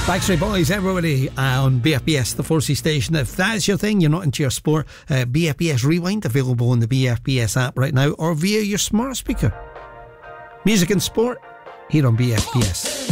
Backstreet Boys, everybody on BFBS, the 4C station. If that's your thing, you're not into your sport, BFBS Rewind, available on the BFBS app right now or via your smart speaker. Music and sport here on BFBS.